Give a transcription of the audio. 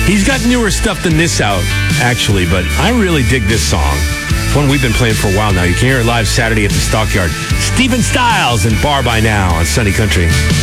He's got newer stuff than this out, actually, but I really dig this song. It's one we've been playing for a while now. You can hear it live Saturday at the Stockyard. Stephen Styles and Bar by Now on Sunny Country.